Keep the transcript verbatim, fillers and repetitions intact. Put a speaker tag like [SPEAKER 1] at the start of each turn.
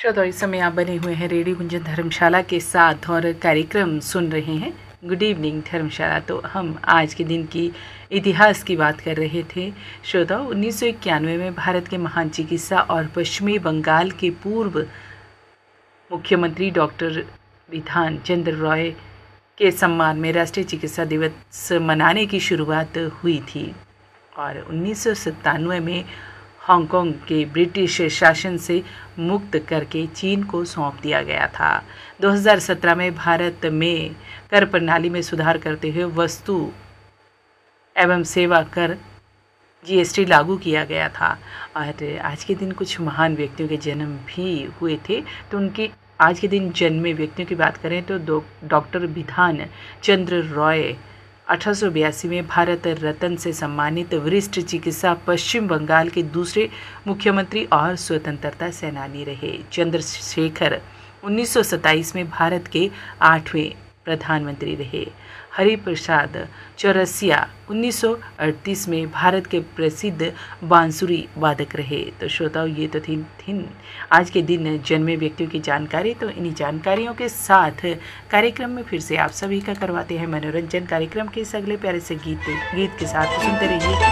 [SPEAKER 1] श्रोताओ, इस समय आप बने हुए हैं रेडियो गुंजन धर्मशाला के साथ और कार्यक्रम सुन रहे हैं गुड इवनिंग धर्मशाला। तो हम आज के दिन की इतिहास की बात कर रहे थे। श्रोताओ, उन्नीस सौ इक्यानवे में भारत के महान चिकित्सा और पश्चिमी बंगाल के पूर्व मुख्यमंत्री डॉक्टर बिधान चंद्र रॉय के सम्मान में राष्ट्रीय चिकित्सा दिवस मनाने की शुरुआत हुई थी और उन्नीस सौ सत्तानवे में हांगकांग के ब्रिटिश शासन से मुक्त करके चीन को सौंप दिया गया था। दो हज़ार सत्रह में भारत में कर प्रणाली में सुधार करते हुए वस्तु एवं सेवा कर जी एस टी लागू किया गया था। और आज के दिन कुछ महान व्यक्तियों के जन्म भी हुए थे। तो उनके आज के दिन जन्मे व्यक्तियों की बात करें तो डॉक्टर बिधान चंद्र रॉय अठारह सौ बयासी में भारत रत्न से सम्मानित वरिष्ठ चिकित्सा, पश्चिम बंगाल के दूसरे मुख्यमंत्री और स्वतंत्रता सेनानी रहे। चंद्रशेखर उन्नीस सौ सत्ताईस में भारत के आठवें प्रधानमंत्री रहे। हरिप्रसाद चौरसिया उन्नीस सौ अड़तीस में भारत के प्रसिद्ध बांसुरी वादक रहे। तो श्रोताओं, ये तो थी, थी आज के दिन जन्मे व्यक्तियों की जानकारी। तो इन्हीं जानकारियों के साथ कार्यक्रम में फिर से आप सभी का करवाते हैं मनोरंजन। कार्यक्रम के इस अगले प्यारे से गीत गीत के साथ सुनते रहिए